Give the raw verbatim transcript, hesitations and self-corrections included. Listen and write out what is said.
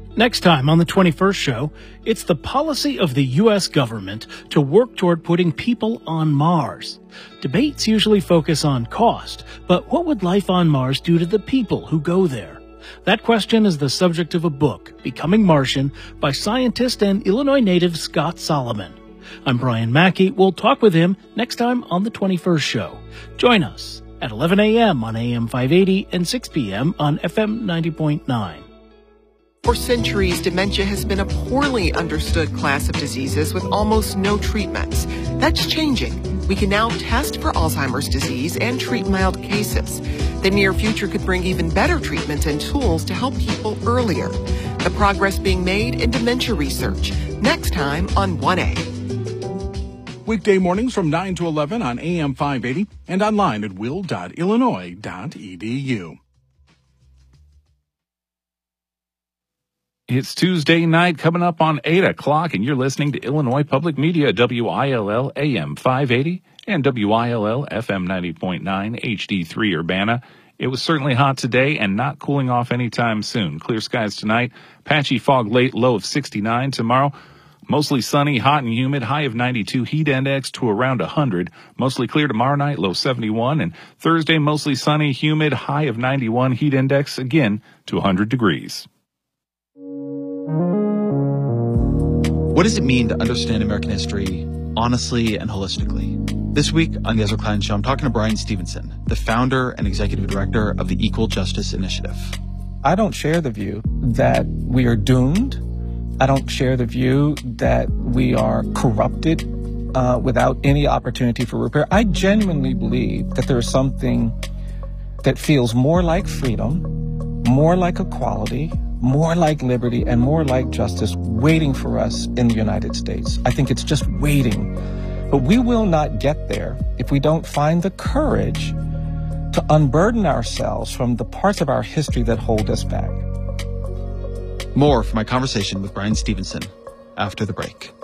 Next time on the twenty-first show, it's the policy of the U S government to work toward putting people on Mars. Debates usually focus on cost, but what would life on Mars do to the people who go there? That question is the subject of a book, Becoming Martian, by scientist and Illinois native Scott Solomon. I'm Brian Mackey. We'll talk with him next time on the twenty-first show. Join us at eleven a.m. on A M five eighty and six p.m. on F M ninety point nine. For centuries, dementia has been a poorly understood class of diseases with almost no treatments. That's changing. We can now test for Alzheimer's disease and treat mild cases. The near future could bring even better treatments and tools to help people earlier. The progress being made in dementia research. Next time on one A. Weekday mornings from nine to eleven on A M five eighty and online at will dot illinois dot e d u. It's Tuesday night coming up on eight o'clock, and you're listening to Illinois Public Media, W I L L A M five eighty and W I L L F M ninety point nine H D three Urbana. It was certainly hot today and not cooling off anytime soon. Clear skies tonight, patchy fog late, low of sixty-nine tomorrow. Mostly sunny, hot and humid, high of ninety-two, heat index to around one hundred. Mostly clear tomorrow night, low seventy-one. And Thursday, mostly sunny, humid, high of ninety-one, heat index again to one hundred degrees. What does it mean to understand American history honestly and holistically? This week on the Ezra Klein Show, I'm talking to Bryan Stevenson, the founder and executive director of the Equal Justice Initiative. I don't share the view that we are doomed. I don't share the view that we are corrupted uh, without any opportunity for repair. I genuinely believe that there is something that feels more like freedom, more like equality, more like liberty, and more like justice waiting for us in the United States. I think it's just waiting. But we will not get there if we don't find the courage to unburden ourselves from the parts of our history that hold us back. More from my conversation with Bryan Stevenson after the break.